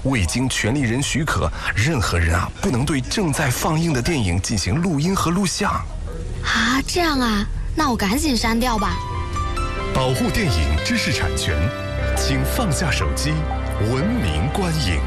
未经权利人许可，任何人不能对正在放映的电影进行录音和录像。 啊，这样啊，那我赶紧删掉吧。 保护电影知识产权，请放下手机，文明观影。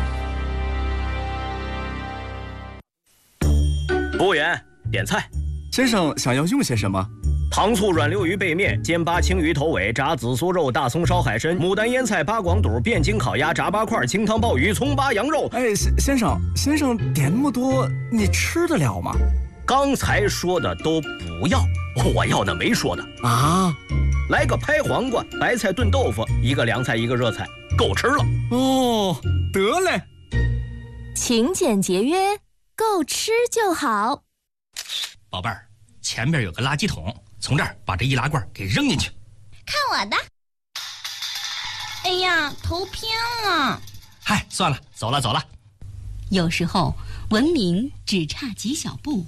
服务员，点菜。 先生想要用些什么？ 糖醋软溜鱼背面、煎巴青鱼头尾、炸紫苏肉、大葱烧海参、牡丹腌菜、八广肚、汴京烤鸭、炸八块、清汤鲍鱼、葱巴羊肉。 哎，先生点那么多，你吃得了吗？ 刚才说的都不要，我要那没说的啊。 来个拍黄瓜、白菜炖豆腐，一个凉菜一个热菜，够吃了。 哦，得嘞。 勤俭节约，够吃就好。 宝贝儿，前边有个垃圾桶，从这儿把这易拉罐给扔进去。 看我的！哎呀，头偏了。 嗨，算了，走了。 有时候文明只差几小步。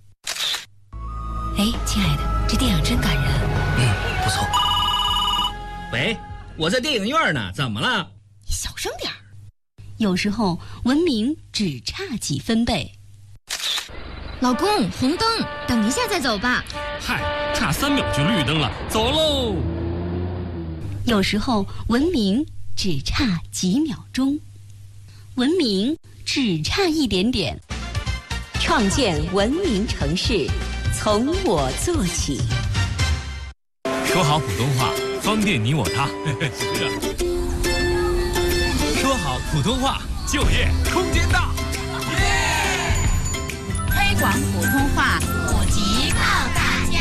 哎，亲爱的，这电影真感人。 不错。喂，我在电影院呢，怎么了？ 你小声点儿。 有时候文明只差几分贝。 老公，红灯，等一下再走吧。 嗨，差3秒就绿灯了，走喽。 有时候文明只差几秒钟，文明只差一点点。 创建文明城市，从我做起。 说好普通话，方便你我他。说好普通话，就业空间大。 推广普通话，普及靠大家。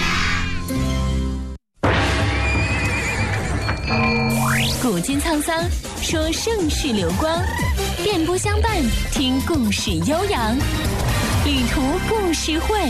古今沧桑，说盛世流光；电波相伴，听故事悠扬。旅途故事会。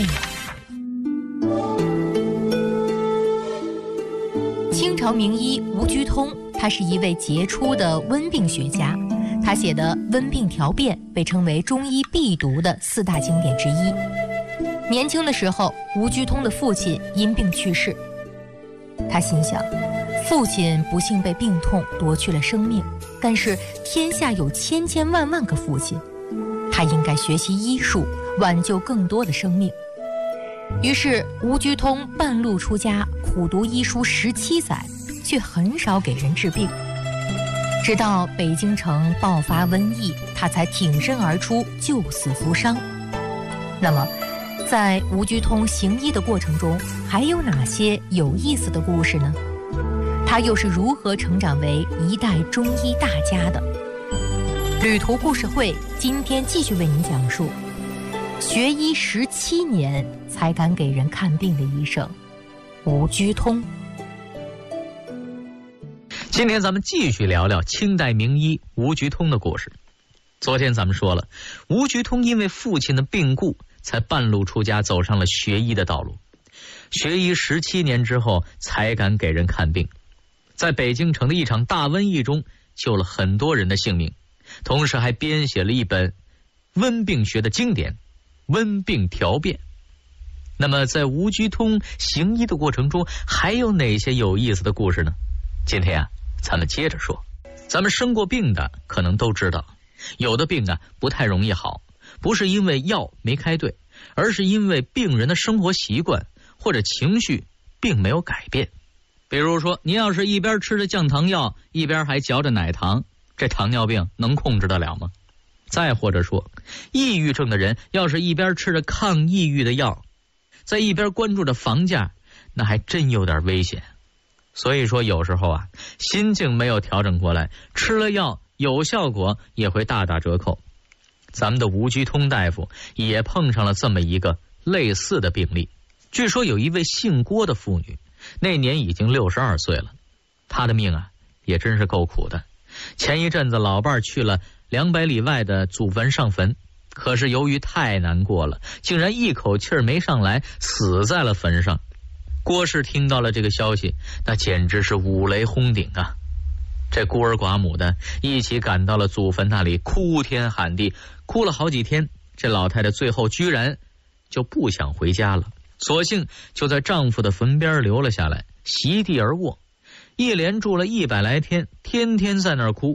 清朝名医吴鞠通，他是一位杰出的温病学家。他写的《温病条辨》被称为中医必读的4大经典之一。年轻的时候，吴鞠通的父亲因病去世，他心想，父亲不幸被病痛夺去了生命，但是天下有千千万万个父亲，他应该学习医术，挽救更多的生命。于是吴鞠通半路出家，苦读医书17载，却很少给人治病。直到北京城爆发瘟疫，他才挺身而出，救死扶伤。那么在吴鞠通行医的过程中，还有哪些有意思的故事呢？他又是如何成长为一代中医大家的？旅途故事会今天继续为您讲述学医17年才敢给人看病的医生吴鞠通。 今天咱们继续聊聊清代名医吴鞠通的故事。昨天咱们说了，吴鞠通因为父亲的病故，才半路出家，走上了学医的道路。学医17年之后，才敢给人看病。在北京城的一场大瘟疫中，救了很多人的性命，同时还编写了一本温病学的经典《温病条辨》。那么在吴鞠通行医的过程中，还有哪些有意思的故事呢？今天咱们接着说。咱们生过病的可能都知道，有的病不太容易好，不是因为药没开对，而是因为病人的生活习惯或者情绪并没有改变。比如说，您要是一边吃着降糖药，一边还嚼着奶糖，这糖尿病能控制得了吗？再或者说，抑郁症的人要是一边吃着抗抑郁的药，在一边关注着房价，那还真有点危险。所以说有时候心境没有调整过来，吃了药有效果也会大打折扣。咱们的吴鞠通大夫也碰上了这么一个类似的病例。据说有一位姓郭的妇女，那年已经62岁了，她的命也真是够苦的。前一阵子老伴儿去了200里外的祖坟上坟，可是由于太难过了，竟然一口气儿没上来，死在了坟上。郭氏听到了这个消息，那简直是五雷轰顶啊！这孤儿寡母的一起赶到了祖坟那里，哭天喊地，哭了好几天。这老太太最后居然就不想回家了，索性就在丈夫的坟边留了下来，席地而卧，一连住了100来天，天天在那儿哭，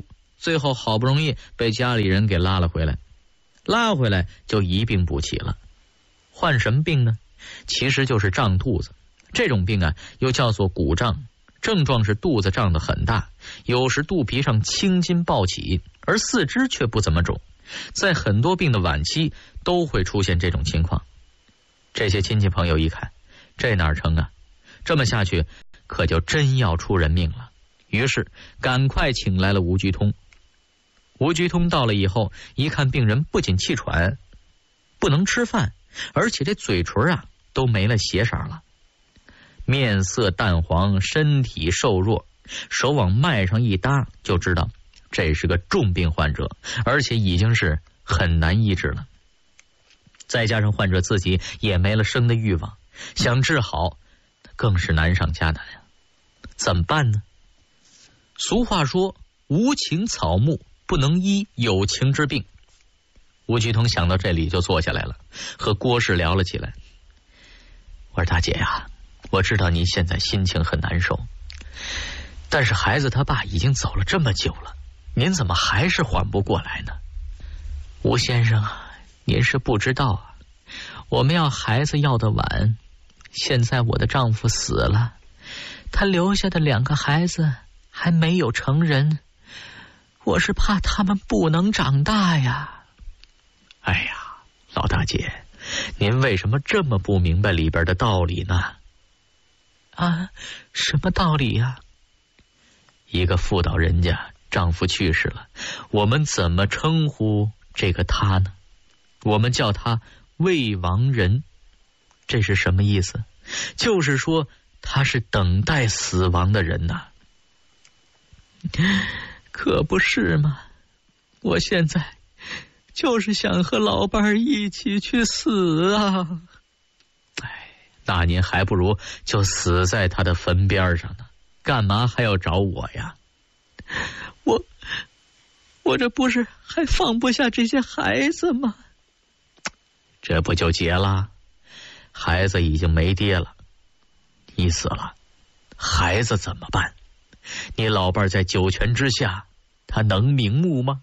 最后好不容易被家里人给拉了回来，拉回来就一病不起了。患什么病呢？其实就是胀肚子。这种病啊，又叫做鼓胀，症状是肚子胀得很大，有时肚皮上青筋暴起，而四肢却不怎么肿。在很多病的晚期都会出现这种情况。这些亲戚朋友一看，这哪成啊？这么下去可就真要出人命了。于是赶快请来了吴菊通。吴菊通到了以后，一看病人不仅气喘，不能吃饭，而且这嘴唇啊都没了血色了，面色淡黄，身体瘦弱，手往脉上一搭就知道这是个重病患者，而且已经是很难医治了。再加上患者自己也没了生的欲望，想治好更是难上加难呀。怎么办呢？俗话说无情草木不能医有情之病。吴菊通想到这里就坐下来了，和郭氏聊了起来。我说大姐呀，我知道您现在心情很难受，但是孩子他爸已经走了这么久了，您怎么还是缓不过来呢？吴先生啊，您是不知道啊，我们要孩子要得晚，现在我的丈夫死了，他留下的2个孩子还没有成人，我是怕他们不能长大呀。哎呀，老大姐，您为什么这么不明白里边的道理呢？啊，什么道理呀？一个妇道人家，丈夫去世了，我们怎么称呼这个他呢？我们叫他未亡人。这是什么意思？就是说他是等待死亡的人呐。可不是嘛，我现在就是想和老伴儿一起去死啊！哎，那您还不如就死在他的坟边上呢，干嘛还要找我呀？我这不是还放不下这些孩子吗？这不就结了？孩子已经没爹了，你死了，孩子怎么办？你老伴在九泉之下，他能瞑目吗？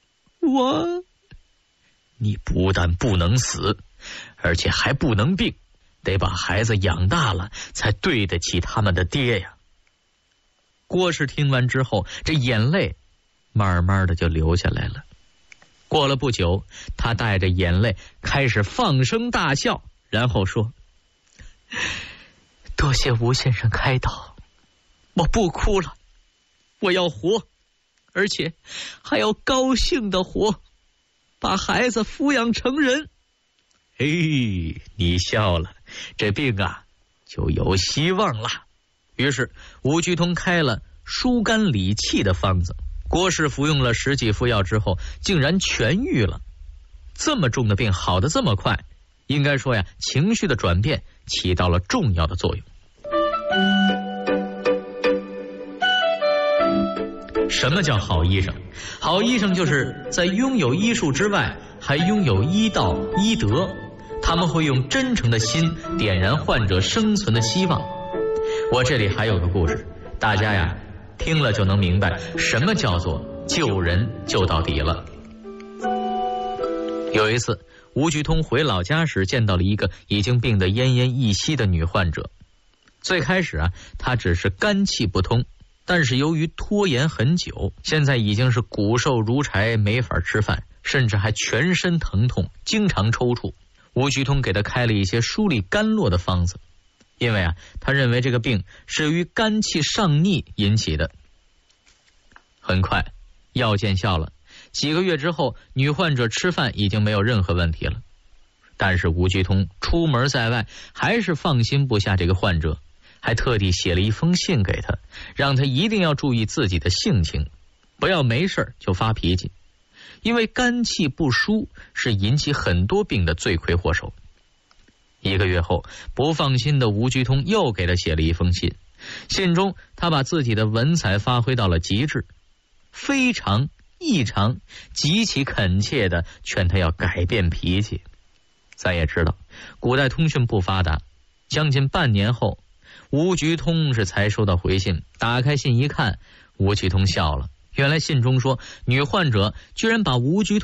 你不但不能死，而且还不能病，得把孩子养大了才对得起他们的爹呀。郭氏听完之后，这眼泪慢慢的就流下来了。过了不久，他带着眼泪开始放声大笑，然后说：多谢吴先生开导，我不哭了，我要活，而且还要高兴的活，把孩子抚养成人。嘿，你笑了，这病啊就有希望了。于是吴菊通开了疏肝理气的方子，郭氏服用了10几副药之后，竟然痊愈了。这么重的病好得这么快，应该说呀，情绪的转变起到了重要的作用。什么叫好医生？好医生就是在拥有医术之外，还拥有医道、医德。他们会用真诚的心点燃患者生存的希望。我这里还有个故事，大家呀听了就能明白什么叫做救人救到底了。有一次，吴菊通回老家时见到了一个已经病得奄奄一息的女患者。最开始啊，她只是肝气不通，但是由于拖延很久，现在已经是骨瘦如柴，没法吃饭，甚至还全身疼痛，经常抽搐。吴菊通给他开了一些疏理肝络的方子，因为啊，他认为这个病是由于肝气上逆引起的。很快，药见效了，几个月之后，女患者吃饭已经没有任何问题了。但是吴菊通出门在外，还是放心不下这个患者，还特地写了一封信给他，让他一定要注意自己的性情，不要没事就发脾气。因为肝气不舒是引起很多病的罪魁祸首。1个月后，不放心的吴菊通又给他写了一封信，信中他把自己的文采发挥到了极致，非常异常，极其恳切地劝他要改变脾气。咱也知道，古代通讯不发达，将近半年后，吴菊通是才收到回信。打开信一看，吴菊通笑了， 原来信中说，女患者居然把吴菊通